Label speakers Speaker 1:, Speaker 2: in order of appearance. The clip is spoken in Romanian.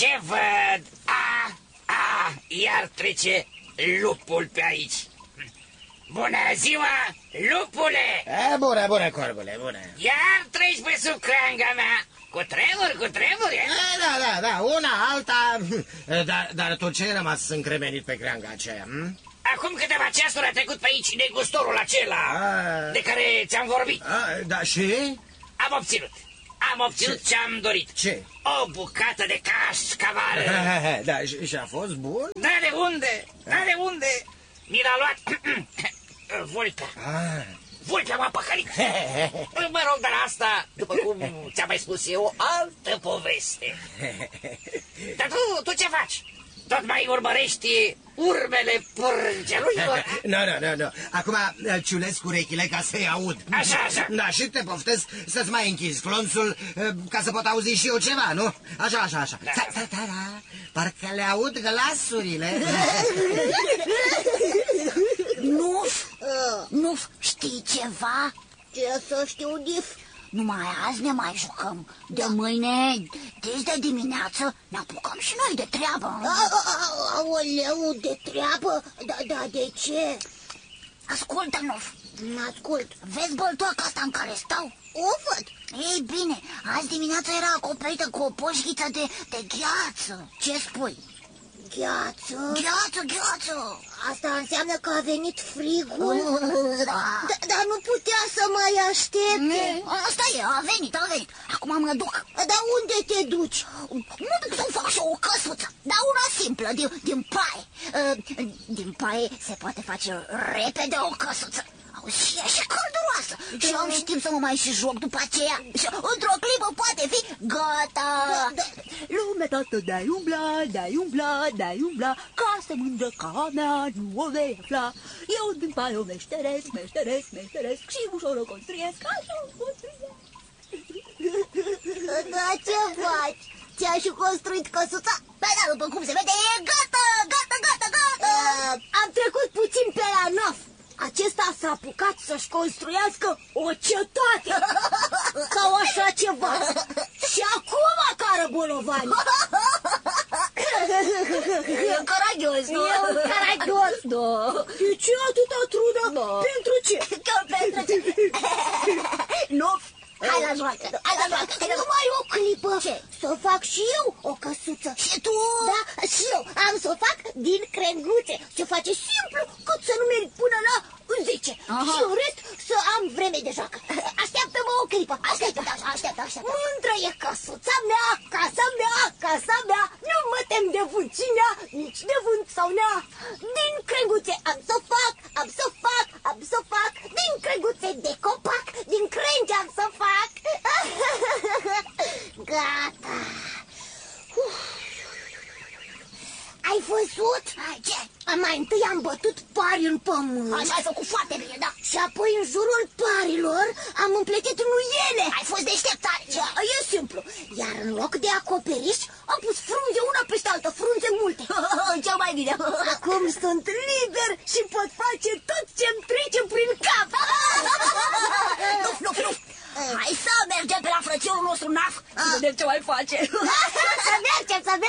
Speaker 1: Ce văd? Iar trece lupul pe aici. Bună ziua, lupule!
Speaker 2: Bună, corbule, bună.
Speaker 1: Iar treci pe sub creanga mea. Cu tremuri, e?
Speaker 2: Da, una, alta. Dar tu ce ai rămas încremenit pe creanga aceea?
Speaker 1: Acum câteva ceasuri a trecut pe aici negustorul acela de care ți-am vorbit.
Speaker 2: Da, și?
Speaker 1: Am obținut ce-am dorit.
Speaker 2: Ce?
Speaker 1: O bucată de cașcaval.
Speaker 2: Da, și a fost bun?
Speaker 1: Da, de unde? Mi l-a luat Vulpea. Vulpea m-a păcălit. Mă rog, dar asta, după cum ți-am mai spus eu, o altă poveste. Dar tu ce faci? Tot mai urmărești urmele părgelui?
Speaker 2: Nu. Acum ciulesc urechile ca să-i aud.
Speaker 1: Așa.
Speaker 2: Da, și te poftesc să-ți mai închizi clonțul ca să pot auzi și eu ceva, nu? Așa.
Speaker 1: Da.
Speaker 2: Parcă le aud glasurile.
Speaker 3: Nu știi ceva?
Speaker 4: Ce să știu, Dif?
Speaker 3: Numai azi ne mai jucăm. De mâine, de dimineață, ne apucăm și noi de treabă.
Speaker 4: Aoleu, de treabă? Da, de ce?
Speaker 3: Ascultă-mă.
Speaker 4: Ascult.
Speaker 3: Vezi băltoaca asta în care stau?
Speaker 4: O văd.
Speaker 3: Ei bine, azi dimineața era acoperită cu o poșghiță de gheață. Ce spui?
Speaker 4: Gheață?
Speaker 3: Gheață.
Speaker 4: Asta înseamnă că a venit frigul?
Speaker 3: Da.
Speaker 4: Dar nu putea să mai aștepte.
Speaker 3: Asta e, a venit. Acum mă duc.
Speaker 4: Dar unde te duci?
Speaker 3: Mă duc să fac și o căsuță, dar una simplă, din paie. Din paie se poate face repede o căsuță. Și e și călduroasă. Și am și timp să mă mai și joc după aceea. Și într-o clipă poate fi gata.
Speaker 5: Lumea toată de-ai umbla, ca să mândră ca mea nu o vei afla. Eu din paie o meșteresc și ușor o construiesc, așa o construiesc.
Speaker 4: Da, ce faci? Ți-ai și construit căsuța?
Speaker 3: Păi da, după cum se vede, e gata.
Speaker 4: Am trecut puțin pe la Naf. Acesta s-a apucat să-și construiască o cetate sau așa ceva. Și acum cară bolovani.
Speaker 3: E caragios, nu?
Speaker 4: E un caragios.
Speaker 3: Da.
Speaker 4: De ce atâta trudă?
Speaker 3: Da.
Speaker 4: Pentru ce?
Speaker 3: Chiar pentru ce? Nu. Hai la joacă.
Speaker 4: Numai o clipă.
Speaker 3: Ce?
Speaker 4: Să fac și eu o căsuță.
Speaker 3: Și tu?
Speaker 4: Da, și eu am să o fac din crenguțe. Se face simplu, cât să nu merg până la 10.
Speaker 3: Aha.
Speaker 4: Și în rest să am vreme de joacă. Așteaptă-mă o clipă.
Speaker 3: Așteaptă.
Speaker 4: Mândră e căsuța mea, casa mea. Nu mă tem de vâncina, nici de vânt sau nea. Din crenguțe am să fac. Din crenguțe de copac, din crengi am să fac. Gata. Ai văzut?
Speaker 3: Ce?
Speaker 4: Mai întâi am bătut pari în pământ.
Speaker 3: Așa ai făcut foarte bine, da.
Speaker 4: Și apoi în jurul parilor am împletit nuiele.
Speaker 3: Ai fost deșteptare.
Speaker 4: E simplu. Iar în loc de acoperiș am pus frunze una peste altă, frunze multe.
Speaker 3: Cel mai bine.
Speaker 4: Acum sunt liber și pot face tot ce-mi trece prin cap.
Speaker 3: Nu. Hai să mergem pe la frățiorul nostru Naf. Să vedem ce mai face.
Speaker 4: Să mergem.